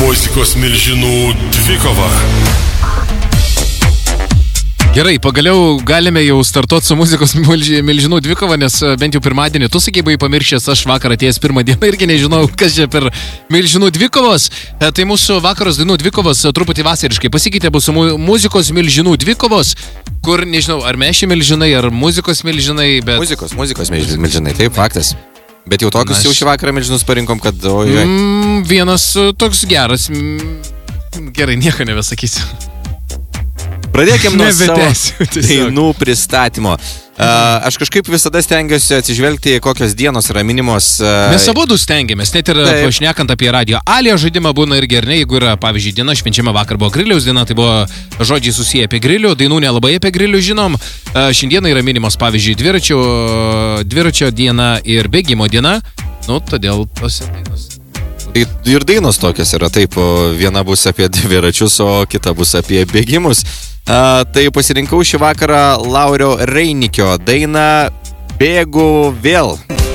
Muzikos milžinų dvikova. Gerai, pagaliau galime jau startuoti su muzikos milžinų dvikova, nes bent jau pirmadienį tu sakei, buvai pamiršęs, aš vakar atėjęs pirmą dieną irgi nežinau, kas čia per milžinų dvikovos. Tai mūsų vakaros dainų dvikovos truputį vasariškai pasikeitė, bus muzikos milžinų dvikovos, kur nežinau, ar meši milžinai, ar muzikos milžinai, bet... Muzikos milžinai, taip, faktas. Bet jau tokius jau šį vakarą milžinus parinkom, kad... Vienas toks geras... Gerai, nieko nebesakysiu. Pradėkime nuo savo dainų pristatymo. Aš kažkaip visada stengiuosi atsižvelgti, kokios dienos yra minimos. Mes abudu stengiamės, net ir pašnekant apie radio Alio žaidimą būna ir gerai, jeigu yra, pavyzdžiui, diena švenčiama, vakar buvo griliaus diena, tai buvo žodžiai susiję apie grilių, dainų nelabai apie grilių žinom. Šiandieną yra minimos, pavyzdžiui, dviračio diena ir bėgimo diena, todėl tose dainos. Ir dainos tokios yra, taip, viena bus apie dviračius, o kita bus apie bėgimus. Tai pasirinkau šį vakarą Laurio Reinikio dainą Bėgu vėl.